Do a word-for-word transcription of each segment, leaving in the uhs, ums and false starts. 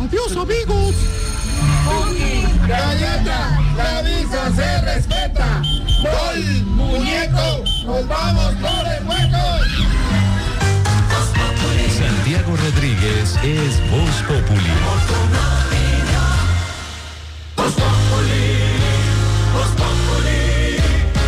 Adiós, amigos. Galleta, la visa se respeta. Gol, muñeco, nos vamos por el hueco. Santiago Rodríguez es Voz Populi. Voz Populi, Voz Populi.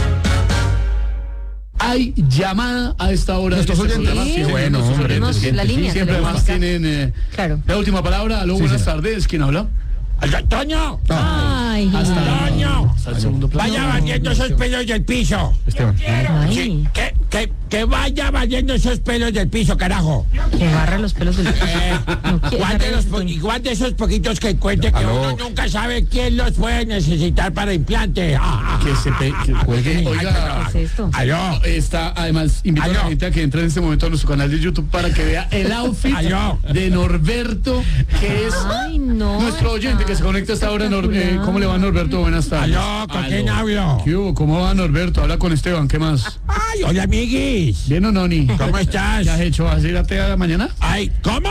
Hay llamada a esta hora. Nuestros de este oyentes. programa. Sí, Sí, bueno, nuestros hombre, oyentes, sí, que la línea siempre además telefónica. tienen eh, Claro. la última palabra. Aló, Sí, buenas sí. tardes. ¿Quién habla? ¡Toño! Ay, Hasta Toño. hasta el segundo plano. Vaya barriendo esos pelos del piso. Esteban. ay, Que, que, que vaya barriendo esos pelos del piso, carajo. que barra los pelos del piso. Eh, No quiere igual, de saber los, eso, po- Toño. igual de esos poquitos que encuentre que Aló. uno nunca sabe quién los puede necesitar para implante. Ah, ah, Que se pe- que cuelgue. Oiga, ¿Qué es esto? Aló. está además invito a la Aló. gente a que entre en este momento a nuestro canal de YouTube para que vea el outfit Aló. de Norberto, que es Ay, no. nuestro oyente que se conecta hasta ahora. Nor- eh, ¿Cómo le va, Norberto? Buenas tardes. Aló, ¿con quién hablo? ¿Qué hubo? ¿Cómo va, Norberto? Habla con Esteban, ¿qué más? Ay, hola, amiguis. ¿Bien o no, ni? ¿Cómo estás? ¿Qué has hecho? ¿Vas a ir a T A mañana? Ay, ¿cómo?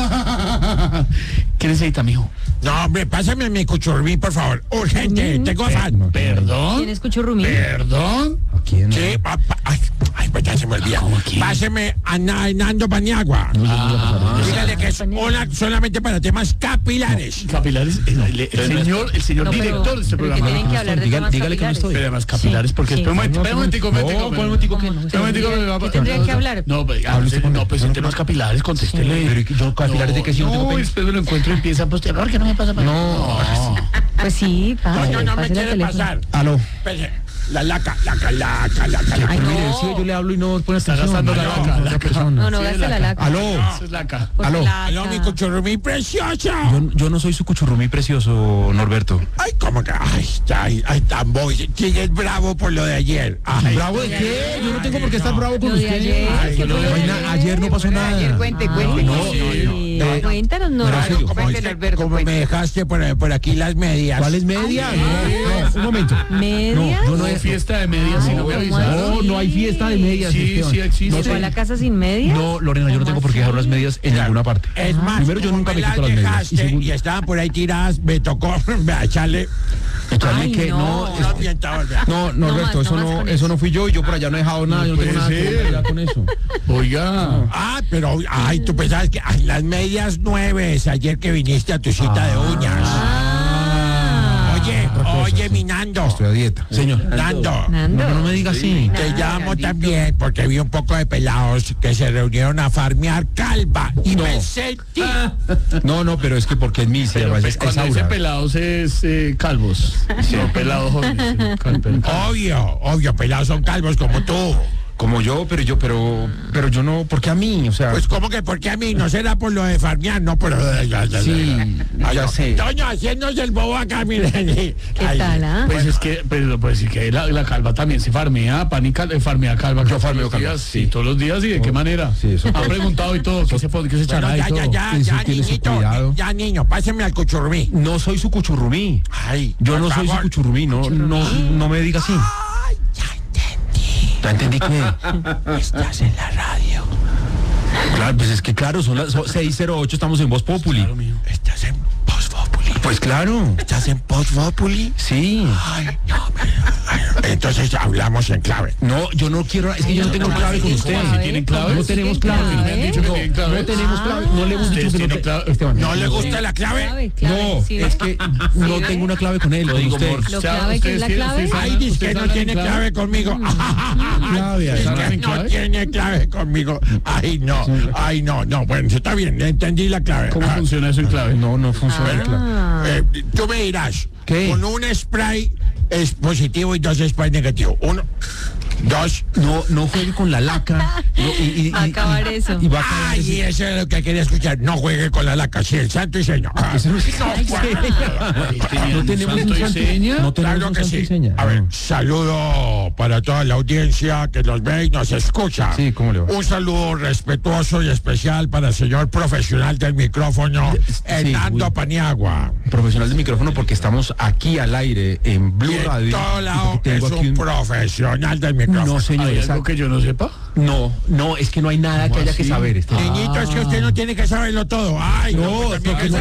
¿Qué necesita, mijo? No, hombre, pásame mi cuchurrí, por favor. Urgente, tengo afán. ¿Perdón? ¿Quién escuchó Rumi? ¿Perdón? ¿A quién? Sí, pa- pa- ay, ay, pues ya se me olvida. ¿Cómo quién? Páseme a Na- Nando Paniagua. Dígale que es una solamente para temas capilares. Capilares, el, el- el señor, el señor No, pero- director de este pero que programa. tienen que hablar de Diga- temas dígale que no capilares. estoy. Pero además capilares, porque Sí. espera un momento, No, espera un momentico, un momentico, no, un ¿cuál momentico qué? ¿Cómo no? Un momentico, ¿Qué me va a- tendría que hablar? No, pues, Hable usted con no, él. pues en temas capilares, contéstele. Pero ¿y yo capilares de qué si yo no tengo No, y pelos? después me lo encuentro y empieza a postear. ¿Por qué no me pasa? No. Pues sí, No, pase, no, no me pase el quiere teléfono. pasar. Aló. Espere. La laca, laca, laca, laca, laca. Ay, Pero mire, no. si yo le hablo y no pone Está atención. gastando la Aló, laca, otra laca. persona. No, no, Sí, gaste la laca. laca. Aló. Eso es laca. Porque Aló. laca. Aló, mi cuchurrumí precioso. Yo, yo no soy su cuchurrumí precioso, Norberto. Ay, ¿cómo que? Ay, ay, ay, tan boy. Sigues bravo por lo de ayer. Ay, ¿Bravo de qué? Yo no tengo por qué estar bravo con Lo de usted. ayer, Ay, ¿qué no, fue lo de vaina, ayer? ayer no pasó nada. Ayer cuente, cuente. Ay, No, sí. no, no. No, cuéntanos, no. Pero, Claro, serio. como, Cuéntele, Alberto, como me cuéntele. dejaste por, por aquí las medias. ¿Cuál es media? No, no, un momento. ¿Medias? No, yo no No he hay fiesta de medias si no me ¿cómo avisaron. No, no hay fiesta de medias. Sí, Esteban. sí existe. No ¿Se fue a la sé. casa sin medias? No, Lorena, yo no tengo por qué dejar las medias en ninguna parte. Es más, Primero, yo como nunca me las quito las medias. Y dejaste segundo, y estaban por ahí tiradas, me tocó echarle. echarle Ay, que no. no. No, es- mienta, vea. No, No Norberto, más, eso no más no, con eso eso. no fui yo. Yo por allá no he dejado nada. Yo no tengo puede nada que ser. ver con eso. Oiga. Ah, pero, ay, tú pensabas que ay, las medias nueves ayer que viniste a tu cita de uñas. Ah. Oye, oye, mi Nando. Estoy a dieta. Señor. Nando. Nando. No, no me diga así. Te Nada, llamo Nandito. también porque vi un poco de pelados que se reunieron a farmear calva y me sentí. No, no, pero es que porque es mi se Pero llama, pues es, es cuando dice Aura. pelados es eh, calvos. No, pelados jóvenes. sí, cal- pero calvos. Obvio, obvio, pelados son calvos como tú. Como yo, pero yo, pero, pero yo no, porque a mí, o sea, Pues como que porque a mí no será por lo de farmear, no por lo de... sí, Ay, ya no. sé. Toño, haciéndose el bobo acá, miren. ¿Qué tal, ah? Pues es que, pero pues sí que la, la calva también se farmea, pan y cal, eh, farmea calva. Yo farmeo todos los calva, días, sí. Sí, todos los días y de qué manera. Sí, eso Han todo. preguntado y todo, ¿qué se pone, qué se Bueno, echará ya, y todo? ya, ya, Eso ya, tiene su niñito, cuidado. ya, niño, páseme al cuchurrumí. No soy su cuchurrumí. Ay, Yo por no soy su favor. cuchurrumí, no, no, no me diga así. Ay, ya entendí. Ya entendí que. Estás en la radio. Claro, pues es que claro, son las son seis cero ocho, estamos en Voz Populi. Claro, mijo. Estás en Post Populi. Pues claro. ¿Estás en Post Populi? Sí. Ay, no, me- entonces hablamos en clave. No, yo no quiero, es que yo no tengo clave con usted. ¿Cómo así? ¿Tienen clave? No tenemos ¿Tienen clave. clave? Me han dicho que tienen clave. No tenemos clave. No le hemos dicho ¿Ustedes que no tienen te- clave? Esteban, ¿No le gusta la clave? Clave, clave, No, sí, es ¿ve? que no ¿ve? tengo una clave con él, Lo con digo usted. por... Lo o sea, clave que es la ¿ustedes clave? tienen- Ay, ustedes dice que hablan- no ustedes tiene hablan en clave conmigo. Clave, Es ¿saben que en no clave? tiene clave conmigo. Ay, no. Ay, no, no. Bueno, está bien, entendí la clave. ¿Cómo Ah, funciona eso en clave? No, no funciona la clave. Ah. eh, tú me dirás. ¿Qué? Con un spray es positivo y dos spray negativo. Uno, dos. No, no juegue con la laca. No, y, y- y- Va a acabar y- eso. Y va a acabar Ay, eso. y eso es lo que quería escuchar. No juegue con la laca. Sí, el santo y señor. Ah, Eso no es- no, ¿Tenían No un tenemos santo un y santo- seña? No tenemos Claro un que santo y sí. seña. A ver, No. saludo para toda la audiencia que nos ve y nos escucha. Sí, ¿cómo le va? Un saludo respetuoso y especial para el señor profesional del micrófono, Hernando uy. Paniagua. Profesional de micrófono porque estamos aquí al aire en Blue Y en Radio. todo y lado porque es tengo aquí un profesional del micrófono. No, señor, ¿Hay esa- algo que yo no sepa? no, no, es que no hay nada que ¿Cómo haya que así? saber. Este. Niñito, es que usted no tiene que saberlo todo. Ay, No, pues, es también porque que no